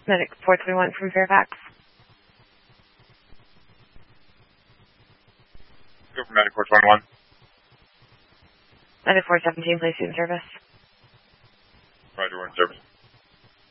Medic 421 from Fairfax. Go for Medic 421. Medic 417, please in service. Roger, we're in service.